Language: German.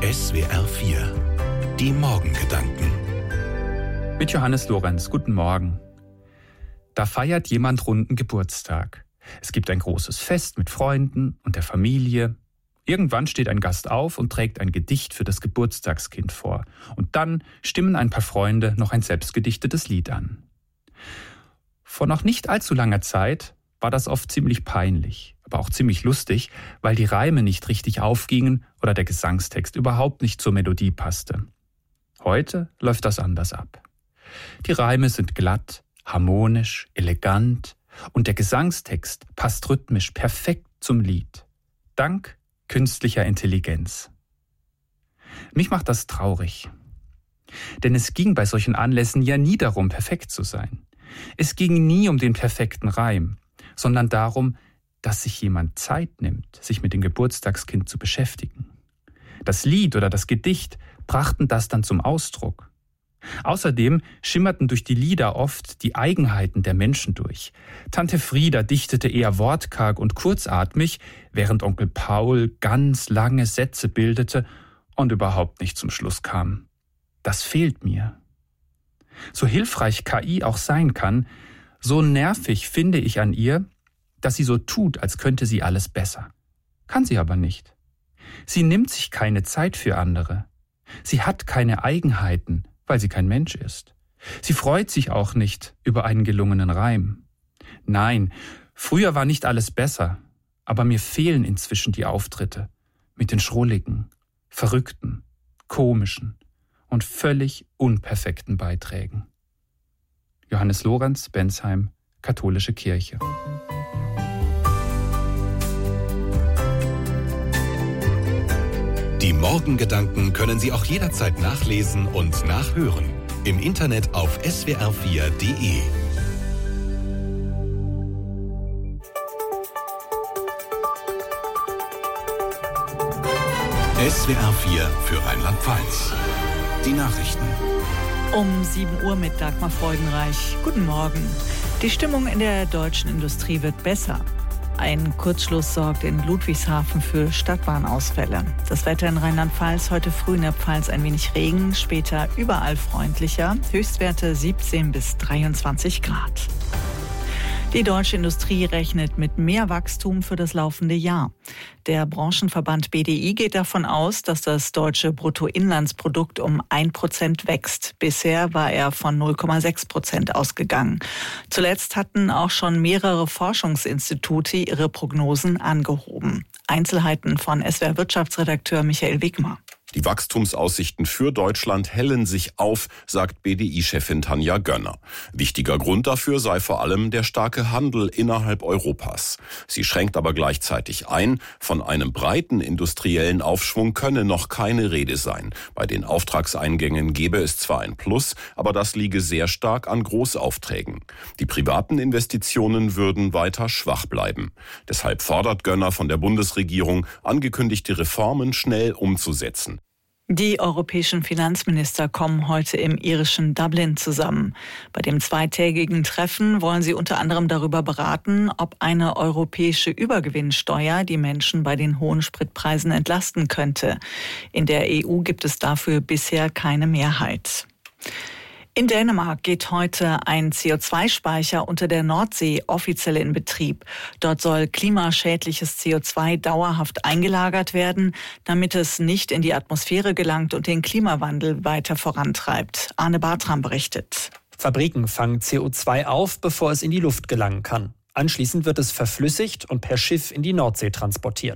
SWR 4 Die Morgengedanken Mit Johannes Lorenz. Guten Morgen. Da feiert jemand runden Geburtstag. Es gibt ein großes Fest mit Freunden und der Familie. Irgendwann steht ein Gast auf und trägt ein Gedicht für das Geburtstagskind vor. Und dann stimmen ein paar Freunde noch ein selbstgedichtetes Lied an. Vor noch nicht allzu langer Zeit war das oft ziemlich peinlich, aber auch ziemlich lustig, weil die Reime nicht richtig aufgingen oder der Gesangstext überhaupt nicht zur Melodie passte. Heute läuft das anders ab. Die Reime sind glatt, harmonisch, elegant und der Gesangstext passt rhythmisch perfekt zum Lied. Dank künstlicher Intelligenz. Mich macht das traurig. Denn es ging bei solchen Anlässen ja nie darum, perfekt zu sein. Es ging nie um den perfekten Reim, sondern darum, dass sich jemand Zeit nimmt, sich mit dem Geburtstagskind zu beschäftigen. Das Lied oder das Gedicht brachten das dann zum Ausdruck. Außerdem schimmerten durch die Lieder oft die Eigenheiten der Menschen durch. Tante Frieda dichtete eher wortkarg und kurzatmig, während Onkel Paul ganz lange Sätze bildete und überhaupt nicht zum Schluss kam. Das fehlt mir. So hilfreich KI auch sein kann, so nervig finde ich an ihr, dass sie so tut, als könnte sie alles besser. Kann sie aber nicht. Sie nimmt sich keine Zeit für andere. Sie hat keine Eigenheiten, weil sie kein Mensch ist. Sie freut sich auch nicht über einen gelungenen Reim. Nein, früher war nicht alles besser, aber mir fehlen inzwischen die Auftritte mit den schrulligen, verrückten, komischen und völlig unperfekten Beiträgen. Johannes Lorenz, Bensheim, Katholische Kirche. Die Morgengedanken können Sie auch jederzeit nachlesen und nachhören. Im Internet auf swr4.de. SWR 4 für Rheinland-Pfalz. Die Nachrichten. Um 7 Uhr mit Dagmar Freudenreich. Guten Morgen. Die Stimmung in der deutschen Industrie wird besser. Ein Kurzschluss sorgt in Ludwigshafen für Stadtbahnausfälle. Das Wetter in Rheinland-Pfalz, heute früh in der Pfalz ein wenig Regen, später überall freundlicher. Höchstwerte 17 bis 23 Grad. Die deutsche Industrie rechnet mit mehr Wachstum für das laufende Jahr. Der Branchenverband BDI geht davon aus, dass das deutsche Bruttoinlandsprodukt um 1% wächst. Bisher war er von 0,6% ausgegangen. Zuletzt hatten auch schon mehrere Forschungsinstitute ihre Prognosen angehoben. Einzelheiten von SWR-Wirtschaftsredakteur Michael Wigmar. Die Wachstumsaussichten für Deutschland hellen sich auf, sagt BDI-Chefin Tanja Gönner. Wichtiger Grund dafür sei vor allem der starke Handel innerhalb Europas. Sie schränkt aber gleichzeitig ein, von einem breiten industriellen Aufschwung könne noch keine Rede sein. Bei den Auftragseingängen gebe es zwar ein Plus, aber das liege sehr stark an Großaufträgen. Die privaten Investitionen würden weiter schwach bleiben. Deshalb fordert Gönner von der Bundesregierung, angekündigte Reformen schnell umzusetzen. Die europäischen Finanzminister kommen heute im irischen Dublin zusammen. Bei dem zweitägigen Treffen wollen sie unter anderem darüber beraten, ob eine europäische Übergewinnsteuer die Menschen bei den hohen Spritpreisen entlasten könnte. In der EU gibt es dafür bisher keine Mehrheit. In Dänemark geht heute ein CO2-Speicher unter der Nordsee offiziell in Betrieb. Dort soll klimaschädliches CO2 dauerhaft eingelagert werden, damit es nicht in die Atmosphäre gelangt und den Klimawandel weiter vorantreibt. Arne Bartram berichtet. Fabriken fangen CO2 auf, bevor es in die Luft gelangen kann. Anschließend wird es verflüssigt und per Schiff in die Nordsee transportiert.